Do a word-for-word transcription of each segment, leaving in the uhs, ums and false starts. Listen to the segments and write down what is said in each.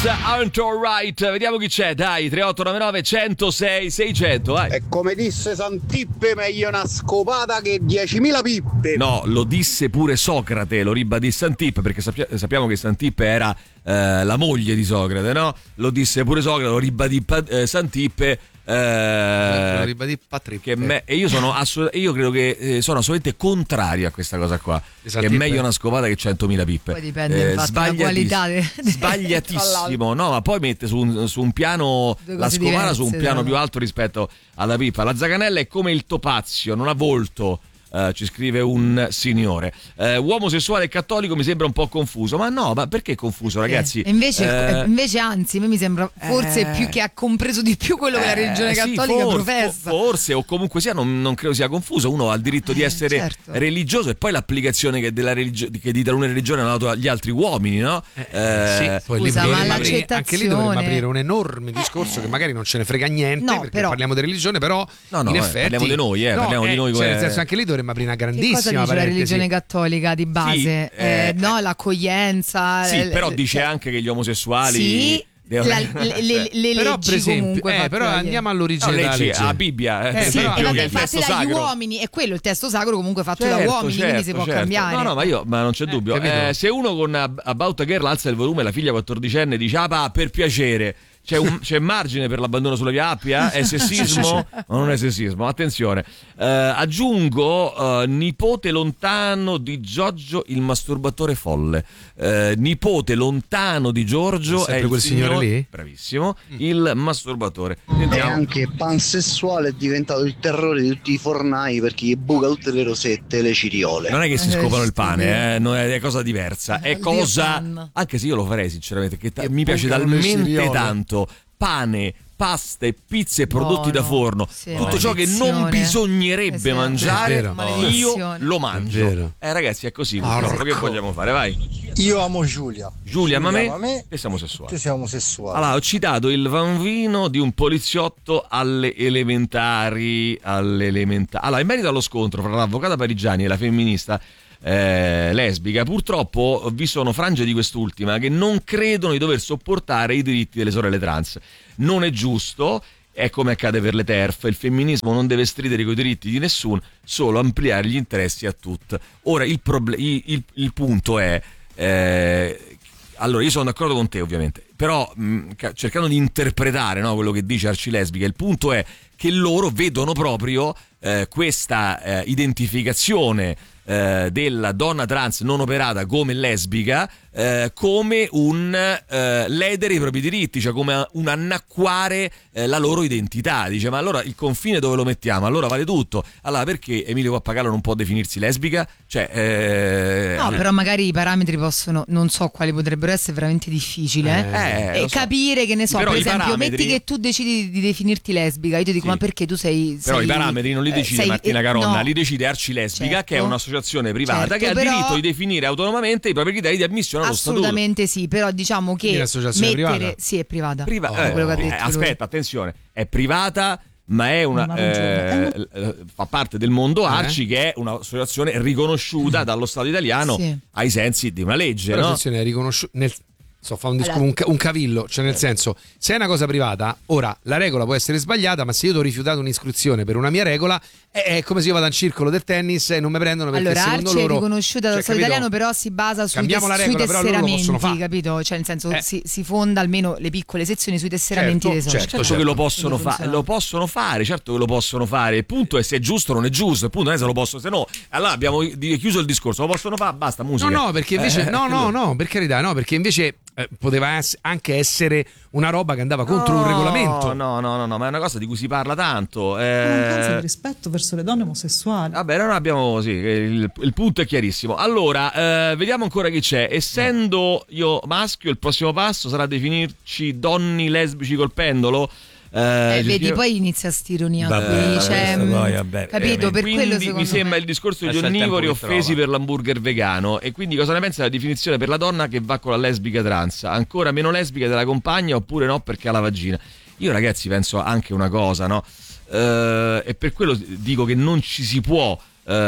Things Aren't Alright. Vediamo chi c'è, dai. tre otto nove nove uno zero sei sei zero zero, vai. E come disse Santippe, meglio una scopata che diecimila pippe. No, lo disse pure Socrate, lo ribadì Santippe, perché sappia- sappiamo che Santippe era eh, la moglie di Socrate, no? Lo disse pure Socrate, lo ribadì eh, Santippe. Eh, che me, e io sono assolut- io credo che eh, sono assolutamente contrario a questa cosa qua, che è meglio una scopata che centomila pippe. Poi dipende eh, dalla qualità de- sbagliatissimo, no, ma poi mette su un, su un piano la scopata diverse, su un piano più alto rispetto alla pippa. La zaganella è come il topazio, non ha volto. Uh, ci scrive un signore. Uh, uomo sessuale e cattolico mi sembra un po' confuso. Ma no, ma perché confuso, ragazzi? Eh, invece, uh, invece, anzi, a me mi sembra forse eh, più che ha compreso di più quello che la religione eh, cattolica sì, for, professa. Forse, o comunque sia, non, non credo sia confuso. Uno ha il diritto di essere eh, certo. religioso, e poi l'applicazione che, della religio- che di talune religioni hanno dato agli altri uomini, no? Eh, eh, sì, poi Scusa, lì ma aprire, anche lì dovremmo aprire un enorme discorso eh, che magari non ce ne frega niente, no, perché però, parliamo di religione, però no, no, in eh, effetti parliamo di noi, eh, no, parliamo eh, di noi cioè, come... nel senso, anche lì dovremmo aprire una grandissima che cosa dice parentesi. la religione cattolica di base? Sì, eh, eh, no, l'accoglienza. Sì, eh, però dice cioè, anche che gli omosessuali sì, la, le, le, le però leggi per esempio, comunque eh, però andiamo all'origine no, della leggi, legge. la Bibbia, eh, eh, sì, però, e vabbè, il fatti dagli sacro. uomini, e quello il testo sacro comunque fatto certo, da uomini, certo, quindi si può certo. cambiare. No, no, ma io, ma non c'è dubbio. Eh, eh, se uno con About a Girl alza il volume, la figlia quattordicenne dice: ah, pa, per piacere. C'è, un, c'è margine per l'abbandono sulla via Appia? È sessismo? Ma non è sessismo, attenzione. Eh, aggiungo eh, nipote lontano di Giorgio il masturbatore folle. Eh, nipote lontano di Giorgio è, è il quel signore, signore lì? Bravissimo, il masturbatore. E anche pansessuale è diventato il terrore di tutti i fornai, perché gli buca tutte le rosette e le ciriole. Non è che si Eh, scopano il sì, pane, eh, non è, è cosa diversa. È Il cosa. Dio Anche se io lo farei, sinceramente, che ta- E mi piace bucano le talmente ciriole. tanto. Pane, pasta e pizze e prodotti Buono. da forno, Sì, tutto ciò che non maledizione. bisognerebbe Eh sì, mangiare, è vero. io lo È mangio. vero. Eh ragazzi, è così, Ah, purtroppo. Che porco. vogliamo fare? Vai. Io amo Giulia. Giulia, ma me, ma me e siamo sessuali. te siamo sessuali. Allora, ho citato il vanvino di un poliziotto alle elementari. Alle elementari. Allora, in merito allo scontro fra l'avvocata Parigiani e la femminista eh, lesbica, purtroppo vi sono frange di quest'ultima che non credono di dover sopportare i diritti delle sorelle trans. Non è giusto. È come accade per le TERF, il femminismo non deve stridere con i diritti di nessuno, solo ampliare gli interessi a tutti. Ora il, proble- il, il, il punto è, eh, allora io sono d'accordo con te ovviamente, però mh, cercando di interpretare, no, quello che dice Arcilesbica, il punto è che loro vedono proprio eh, questa eh, identificazione eh, della donna trans non operata come lesbica eh, come un eh, ledere i propri diritti, cioè come un annacquare eh, la loro identità. Dice: ma allora il confine dove lo mettiamo? Allora vale tutto. Allora perché Emilio Pappagallo non può definirsi lesbica? Cioè eh, no, però magari i parametri possono, non so quali potrebbero essere, veramente difficili, eh? Eh, e lo so. capire, che ne so, Però per i esempio parametri- metti che tu decidi di definirti lesbica, io ti dico: Sì. ma perché tu sei, Però sei i parametri non li eh, decide sei- Martina eh, Caronna, no. li decide Arcilesbica, Certo. che è un'associazione privata Certo, che ha il però- diritto di definire autonomamente i propri criteri di ammissione allo statuto. Assolutamente sì, però diciamo Quindi che l'associazione mettere privata? sì, è privata. Priva- Oh, eh, quello che ha eh, detto lui. aspetta, attenzione, è privata, ma è una, Una ragione. eh, eh, fa parte del mondo Arci, che è un'associazione riconosciuta dallo Stato italiano Sì. ai sensi di una legge, Però no? attenzione, è riconosciuto nel sto fa un, disco, Allora- un, ca- un cavillo, cioè nel senso, se è una cosa privata, ora la regola può essere sbagliata, ma se io ti ho rifiutato un'iscrizione per una mia regola, è, è come se io vado al circolo del tennis e non mi prendono perché Allora, secondo Arci è loro, riconosciuta dal cioè, Stato capito? italiano, però si basa sui, Cambiamo tes- la sui regola, però loro lo possono tesseramenti, fare. capito? Cioè, nel senso, Eh. si, si fonda almeno le piccole sezioni sui tesseramenti Certo, dei soci. certo, Certo che lo possono, Quindi fa- funziona. lo possono fare, certo che lo possono fare. Il punto è se è giusto o non è giusto. Il punto non è se lo possono, se no, allora abbiamo di- chiuso il discorso. Lo possono fare, basta, musica. No, no, perché invece Eh, no, no, quello- no, per carità, no, perché invece eh, poteva ess- anche essere una roba che andava contro No, un regolamento. No, no, no, no, ma è una cosa di cui si parla tanto. Eh... mancanza di rispetto verso le donne omosessuali. Vabbè, non abbiamo sì, il, il punto è chiarissimo. Allora, eh, vediamo ancora chi c'è. Essendo io maschio, il prossimo passo sarà definirci donni lesbici col pendolo. Eh, Eh, vedi, scrive- poi inizia st'ironia Vabbè, qui, vabbè, cioè, questo mh, poi, vabbè, capito? Per quindi quello mi secondo sembra me il discorso degli Lascia il tempo onnivori che offesi trova. per l'hamburger vegano. E quindi cosa ne pensa della definizione per la donna che va con la lesbica trans? Ancora meno lesbica della compagna oppure no perché ha la vagina? Io ragazzi penso anche una cosa, no? Eh, e per quello dico che non ci si può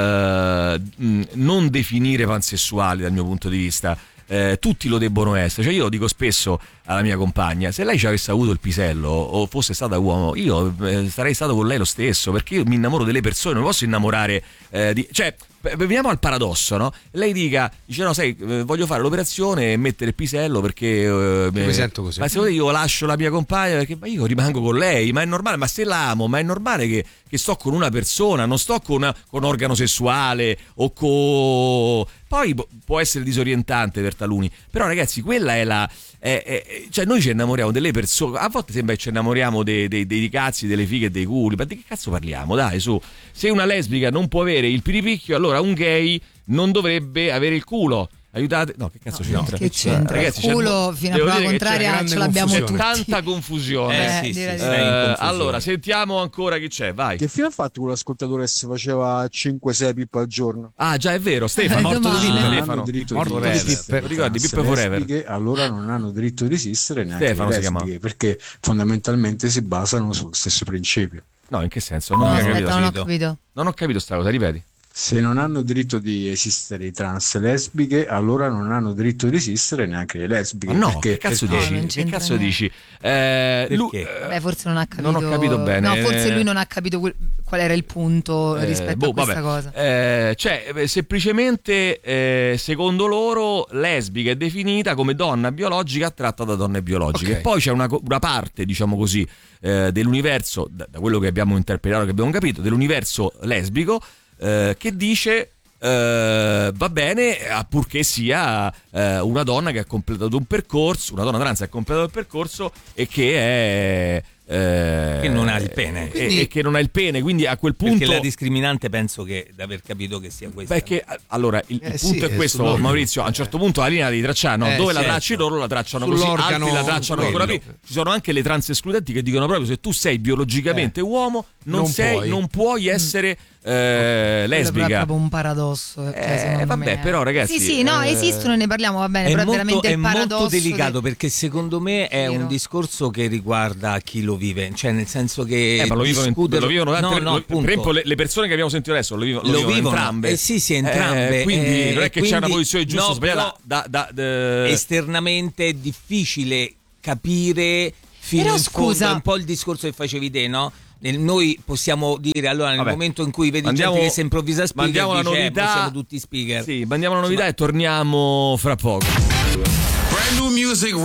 eh, mh, non definire pansessuali dal mio punto di vista. Eh, tutti lo debbono essere, cioè io lo dico spesso, alla mia compagna, se lei ci avesse avuto il pisello o fosse stata uomo, io eh, sarei stato con lei lo stesso, perché io mi innamoro delle persone, non posso innamorare eh, di, cioè veniamo al paradosso, no? Lei dica, dice no, sai, eh, voglio fare l'operazione e mettere il pisello perché eh, mi sento così. Ma secondo te io lascio la mia compagna perché ma io rimango con lei, ma è normale, ma se l'amo, ma è normale che, che sto con una persona, non sto con, una, con organo sessuale o con... Poi può essere disorientante per taluni, però ragazzi quella è la... È, è, cioè noi ci innamoriamo delle persone, a volte sembra che ci innamoriamo dei, dei, dei cazzi, delle fighe e dei culi, ma di che cazzo parliamo? Dai, su, se una lesbica non può avere il piripicchio, allora un gay non dovrebbe avere il culo. Aiutate, no, che cazzo no, c'entra? Che c'entra? Ragazzi, il culo fino a prova contraria ce l'abbiamo tutti. Tanta confusione. Eh, sì, sì, eh, sì. eh, allora, sentiamo ancora chi c'è, vai. Che fine ha fatto quell'ascoltatore che si faceva cinque sei pippe al giorno? Ah, già è vero, Stefano, morto di Stefano. Stefano. Diritto Morto di Pippe. Lo ricordi, Pippe Forever. Lesbiche, allora non hanno diritto di esistere neanche Stefano le si lesbiche, chiama. perché fondamentalmente si basano sullo stesso principio. No, in che senso? Non, No, ho aspetta, capito. non ho capito. Non ho capito sta cosa, ripeti. Se non hanno diritto di esistere i trans lesbiche, allora non hanno diritto di esistere neanche le lesbiche. Ma no, perché, che cazzo perché- dici? non che c'entra cazzo niente. dici? Eh, lui, Beh, forse non ha capito. non ho capito bene. No, forse lui non ha capito quel- qual era il punto Eh, rispetto boh, a questa vabbè. cosa. Eh, cioè, eh, semplicemente, eh, secondo loro, lesbica è definita come donna biologica attratta da donne biologiche. Ok. Poi c'è una, co- una parte, diciamo così, eh, dell'universo, da, da quello che abbiamo interpretato, che abbiamo capito, dell'universo lesbico, eh, che dice... Uh, va bene, eh, purché sia uh, una donna che ha completato un percorso, una donna trans che ha completato il percorso e che è eh, Che non ha il pene. e, e che non ha il pene, quindi a quel punto Perché la discriminante penso che di aver capito che sia questa. perché allora il, Eh il sì, punto è è questo, sull'organo. Maurizio, a un certo punto la linea devi tracciare, no? Eh, Dove la certo. tracci loro la tracciano così, Sull'organo altri la tracciano ancora quello. più. Ci sono anche le trans escludenti che dicono proprio se tu sei biologicamente uomo non, non sei puoi. non puoi essere eh, Quello però è lesbica. proprio un paradosso. cioè, Eh, secondo vabbè, me. però, ragazzi, Sì, sì, no, eh, esistono e ne parliamo, va bene, È però molto, è veramente è il paradosso. molto delicato che- perché secondo me è Vero. un discorso che riguarda chi lo vive, cioè nel senso che Eh, ma lo vivono, in- discutere- lo vivono tante, no, no, lo- appunto. per esempio le, le persone che abbiamo sentito adesso lo vivono, lo Lo vivono vivono. entrambe. Eh sì, sì, entrambe. Eh, quindi Eh, non è che c'è una quindi- posizione giusta o no, sbagliata però da, da, da- esternamente è difficile capire fino Però in fondo, scusa. è un po' il discorso che facevi te, no? Nel- Noi possiamo dire allora nel Vabbè. momento in cui vedi Mandiamo- gente che si improvvisa speaker mandiamo la dice, eh, novità. noi siamo tutti speaker. Sì, mandiamo la novità e torniamo fra poco. Brand new music